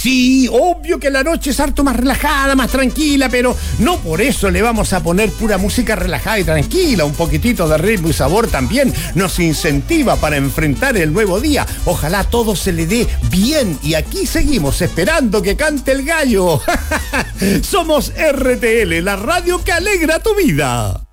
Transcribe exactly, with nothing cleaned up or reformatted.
Sí, obvio que la noche es harto más relajada, más tranquila, pero no por eso le vamos a poner pura música relajada y tranquila. Un poquitito de ritmo y sabor también nos incentiva para enfrentar el nuevo día. Ojalá todo se le dé bien y aquí seguimos esperando que cante el gallo. Somos R T L, la radio que alegra tu vida.